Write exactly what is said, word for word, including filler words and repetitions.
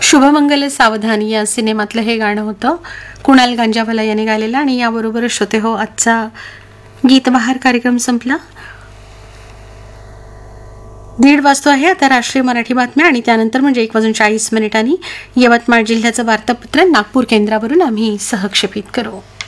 शुभमंगल सावधान या सिनेमातलं हे गाणं होतं, कुणाल गांजावाला यांनी गायलेलं. आणि याबरोबरच श्रोते हो, आजचा गीतबहार कार्यक्रम संपला. दीड वाजतो आहे आता राष्ट्रीय मराठी बातम्या आणि त्यानंतर म्हणजे एक वाजून चाळीस मिनिटांनी यवतमाळ जिल्ह्याचं वार्तापत्र नागपूर केंद्रावरून आम्ही सहक्षेपित करू.